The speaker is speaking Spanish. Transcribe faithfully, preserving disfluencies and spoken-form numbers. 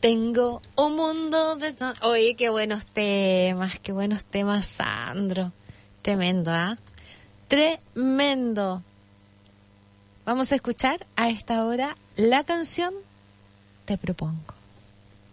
Tengo un mundo de... Oye, qué buenos temas, qué buenos temas, Sandro. Tremendo, ¿ah? ¿eh? Tremendo. Vamos a escuchar a esta hora la canción Te Propongo.